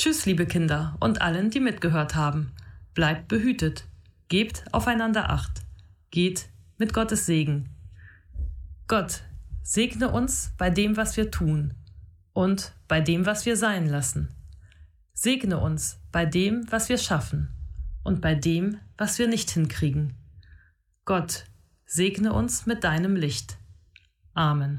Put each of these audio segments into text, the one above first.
Tschüss, liebe Kinder und allen, die mitgehört haben. Bleibt behütet. Gebt aufeinander Acht. Geht mit Gottes Segen. Gott, segne uns bei dem, was wir tun und bei dem, was wir sein lassen. Segne uns bei dem, was wir schaffen und bei dem, was wir nicht hinkriegen. Gott, segne uns mit deinem Licht. Amen.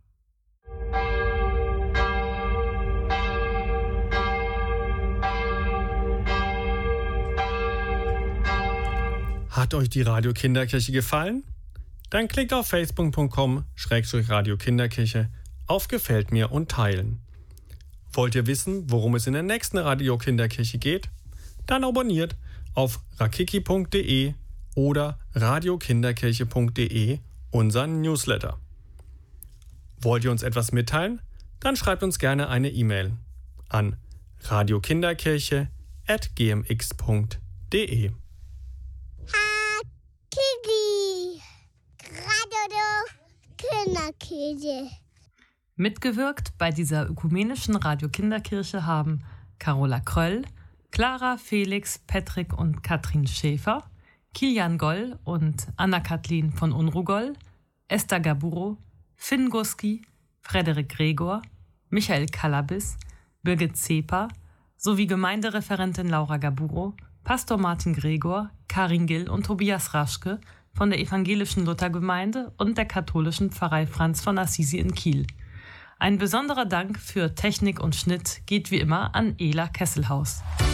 Hat euch die Radio Kinderkirche gefallen? Dann klickt auf facebook.com/Radio-Kinderkirche auf Gefällt mir und teilen. Wollt ihr wissen, worum es in der nächsten Radio Kinderkirche geht? Dann abonniert auf rakiki.de oder radiokinderkirche.de unseren Newsletter. Wollt ihr uns etwas mitteilen? Dann schreibt uns gerne eine E-Mail an radiokinderkirche@gmx.de. Kiki, Radio Kinderkirche. Mitgewirkt bei dieser ökumenischen Radio Kinderkirche haben Carola Kröll, Clara, Felix, Patrick und Katrin Schäfer, Kilian Goll und Anna-Kathleen von Unrugoll, Esther Gaburo, Finn Guski, Frederik Gregor, Michael Kalabis, Birgit Zepa sowie Gemeindereferentin Laura Gaburo, Pastor Martin Gregor, Karin Gill und Tobias Raschke von der evangelischen Luthergemeinde und der katholischen Pfarrei Franz von Assisi in Kiel. Ein besonderer Dank für Technik und Schnitt geht wie immer an Ela Kesselhaus.